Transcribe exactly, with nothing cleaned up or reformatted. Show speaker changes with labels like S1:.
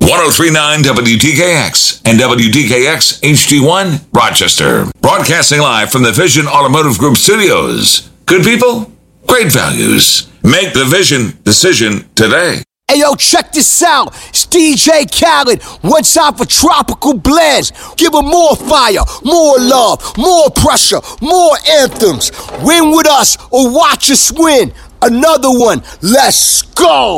S1: oh three point nine W T K X and W T K X H D one, Rochester. Broadcasting live from the Vision Automotive Group studios. Good people, great values. Make the Vision decision today.
S2: Hey, yo, check this out. It's D J Khaled. One time for Tropical Blends. Give them more fire, more love, more pressure, more anthems. Win with us or watch us win. Another one. Let's go.